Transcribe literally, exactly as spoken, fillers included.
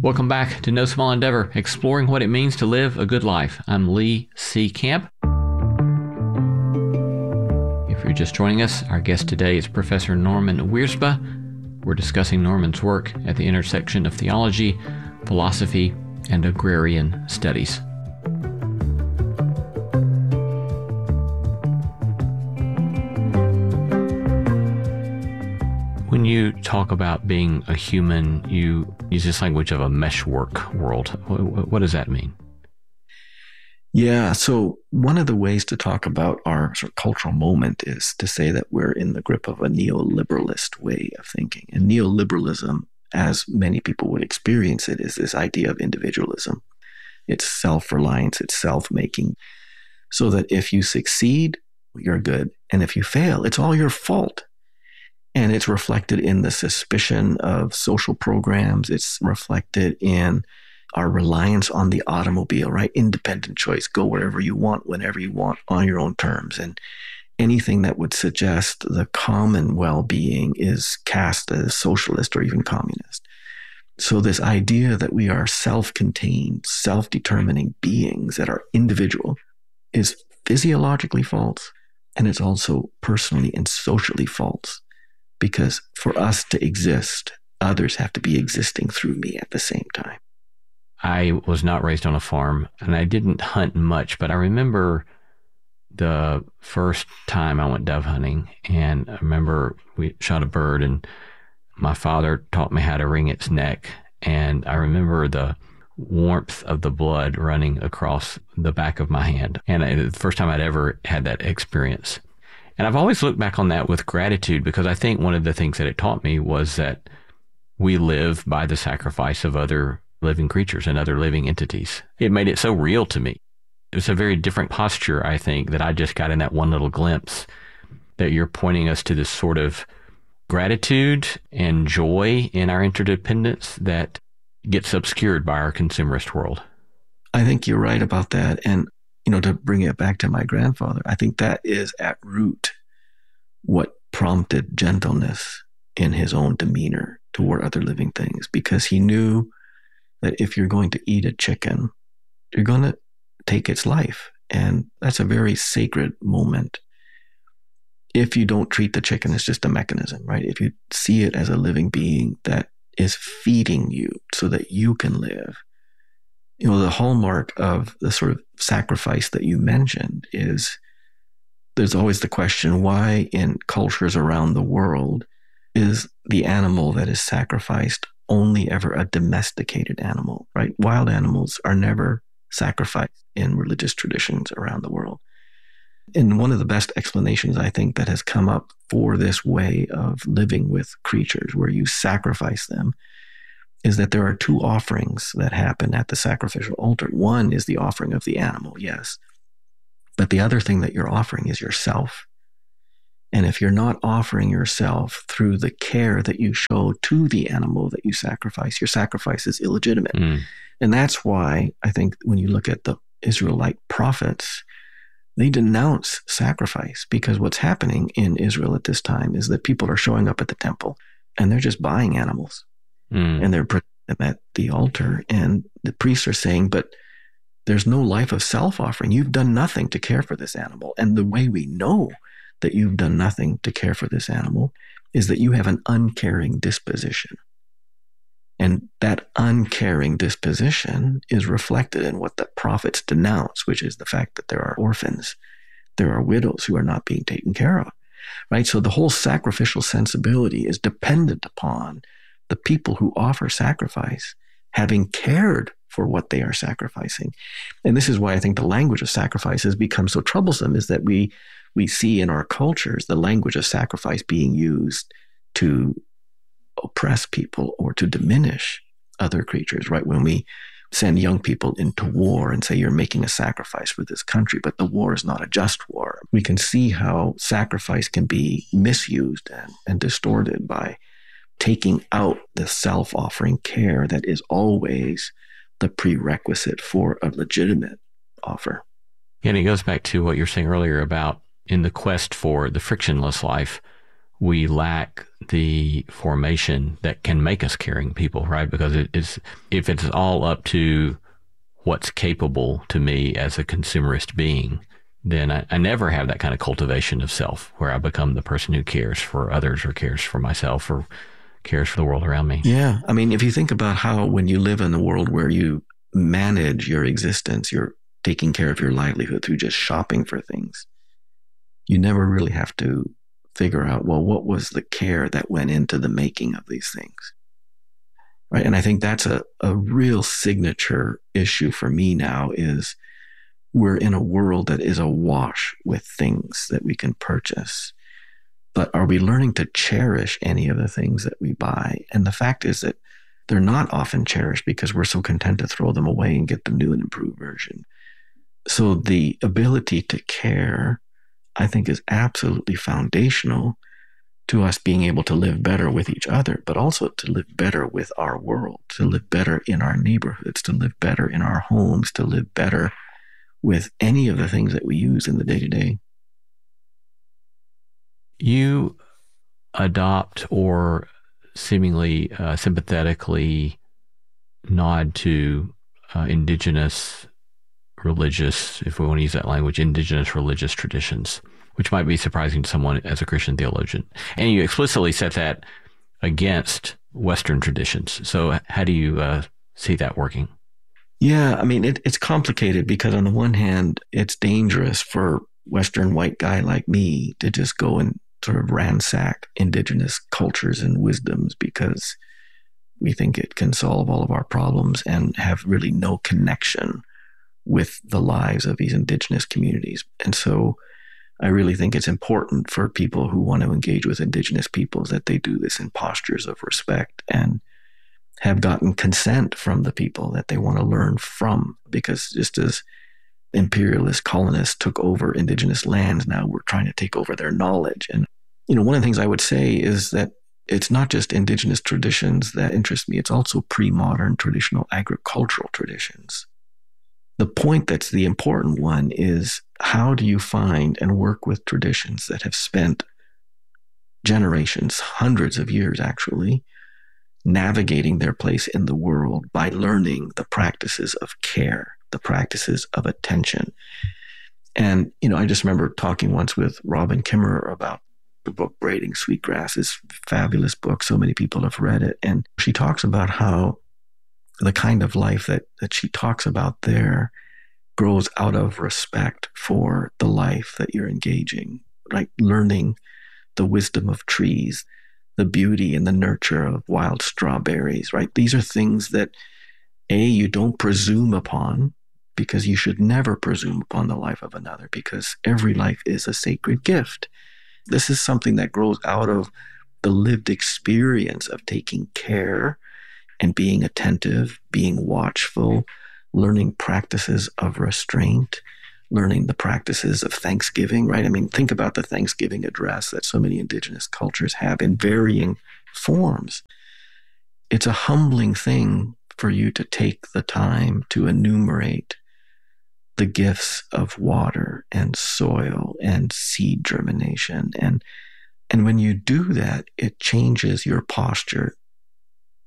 Welcome back to No Small Endeavor, exploring what it means to live a good life. I'm Lee C. Camp. If you're just joining us, our guest today is Professor Norman Wiersbe. We're discussing Norman's work at the intersection of theology, philosophy, and agrarian studies. When you talk about being a human, you use this language of a meshwork world. What, what does that mean? Yeah, so one of the ways to talk about our sort of cultural moment is to say that we're in the grip of a neoliberalist way of thinking. And neoliberalism, as many people would experience it, is this idea of individualism. It's self-reliance, it's self-making. So that if you succeed, you're good. And if you fail, it's all your fault. And it's reflected in the suspicion of social programs. It's reflected in our reliance on the automobile, right? Independent choice, go wherever you want, whenever you want, on your own terms. And anything that would suggest the common well-being is cast as socialist or even communist. So this idea that we are self-contained, self-determining beings that are individual is physiologically false. And it's also personally and socially false. Because for us to exist, others have to be existing through me at the same time. I was not raised on a farm, and I didn't hunt much, but I remember the first time I went dove hunting, and I remember we shot a bird, and my father taught me how to wring its neck, and I remember the warmth of the blood running across the back of my hand, and I, the first time I'd ever had that experience. And I've always looked back on that with gratitude, because I think one of the things that it taught me was that we live by the sacrifice of other living creatures and other living entities. It made it so real to me. It was a very different posture, I think, that I just got in that one little glimpse, that you're pointing us to this sort of gratitude and joy in our interdependence that gets obscured by our consumerist world. I think you're right about that. And you know, to bring it back to my grandfather, I think that is at root what prompted gentleness in his own demeanor toward other living things, because he knew that if you're going to eat a chicken, you're going to take its life. And that's a very sacred moment. If you don't treat the chicken as just a mechanism, right? If you see it as a living being that is feeding you so that you can live. You know, the hallmark of the sort of sacrifice that you mentioned is there's always the question, why in cultures around the world is the animal that is sacrificed only ever a domesticated animal, right? Wild animals are never sacrificed in religious traditions around the world. And one of the best explanations, I think, that has come up for this way of living with creatures where you sacrifice them is that there are two offerings that happen at the sacrificial altar. One is the offering of the animal, yes. But the other thing that you're offering is yourself. And if you're not offering yourself through the care that you show to the animal that you sacrifice, your sacrifice is illegitimate. Mm. And that's why I think when you look at the Israelite prophets, they denounce sacrifice, because what's happening in Israel at this time is that people are showing up at the temple and they're just buying animals. Mm. And they're putting them at the altar, and the priests are saying, but there's no life of self-offering. You've done nothing to care for this animal. And the way we know that you've done nothing to care for this animal is that you have an uncaring disposition. And that uncaring disposition is reflected in what the prophets denounce, which is the fact that there are orphans, there are widows who are not being taken care of, right? So the whole sacrificial sensibility is dependent upon the people who offer sacrifice having cared for what they are sacrificing. And this is why I think the language of sacrifice has become so troublesome, is that we we see in our cultures the language of sacrifice being used to oppress people or to diminish other creatures, right? When we send young people into war and say, you're making a sacrifice for this country, but the war is not a just war. We can see how sacrifice can be misused and, and distorted by taking out the self-offering care that is always the prerequisite for a legitimate offer. And it goes back to what you were saying earlier about in the quest for the frictionless life, we lack the formation that can make us caring people, right? Because it is, if it's all up to what's capable to me as a consumerist being, then I, I never have that kind of cultivation of self where I become the person who cares for others or cares for myself or cares for the world around me. Yeah. I mean, if you think about how when you live in a world where you manage your existence, you're taking care of your livelihood through just shopping for things, you never really have to figure out, well, what was the care that went into the making of these things? Right. And I think that's a, a real signature issue for me now is we're in a world that is awash with things that we can purchase. But are we learning to cherish any of the things that we buy? And the fact is that they're not often cherished because we're so content to throw them away and get the new and improved version. So the ability to care, I think, is absolutely foundational to us being able to live better with each other, but also to live better with our world, to live better in our neighborhoods, to live better in our homes, to live better with any of the things that we use in the day-to-day. You adopt or seemingly uh, sympathetically nod to uh, indigenous religious, if we want to use that language, indigenous religious traditions, which might be surprising to someone as a Christian theologian. And you explicitly set that against Western traditions. So how do you uh, see that working? Yeah, I mean, it, it's complicated because on the one hand, it's dangerous for Western white guy like me to just go and sort of ransack indigenous cultures and wisdoms because we think it can solve all of our problems and have really no connection with the lives of these indigenous communities. And so I really think it's important for people who want to engage with indigenous peoples that they do this in postures of respect and have gotten consent from the people that they want to learn from. Because just as imperialist colonists took over indigenous lands, now we're trying to take over their knowledge. And, you know, one of the things I would say is that it's not just indigenous traditions that interest me, it's also pre-modern traditional agricultural traditions. The point that's the important one is how do you find and work with traditions that have spent generations, hundreds of years actually, navigating their place in the world by learning the practices of care, the practices of attention. And, you know, I just remember talking once with Robin Kimmerer about the book Braiding Sweetgrass, this fabulous book. So many people have read it. And she talks about how the kind of life that, that she talks about there grows out of respect for the life that you're engaging, like learning the wisdom of trees, the beauty and the nurture of wild strawberries, right? These are things that, A, you don't presume upon because you should never presume upon the life of another because every life is a sacred gift. This is something that grows out of the lived experience of taking care and being attentive, being watchful, learning practices of restraint, learning the practices of Thanksgiving, right? I mean, think about the Thanksgiving address that so many indigenous cultures have in varying forms. It's a humbling thing for you to take the time to enumerate the gifts of water and soil and seed germination. And, and when you do that, it changes your posture